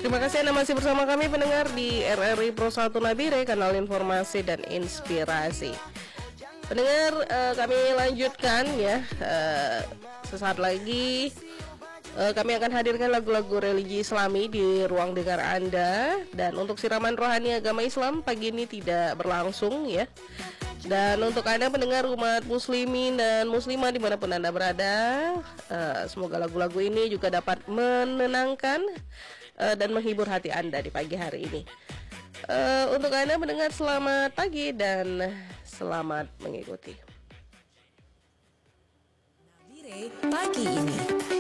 Terima kasih Anda masih bersama kami pendengar di RRI Pro 1 Nabire, kanal informasi dan inspirasi. Pendengar, kami lanjutkan ya. Sesaat lagi kami akan hadirkan lagu-lagu religi Islami di ruang dengar Anda. Dan untuk siraman rohani agama Islam pagi ini tidak berlangsung ya. Dan untuk Anda pendengar umat muslimin dan muslimah dimanapun Anda berada, semoga lagu-lagu ini juga dapat menenangkan dan menghibur hati Anda di pagi hari ini. Untuk Anda mendengar, selamat pagi dan selamat mengikuti Nabire pagi ini.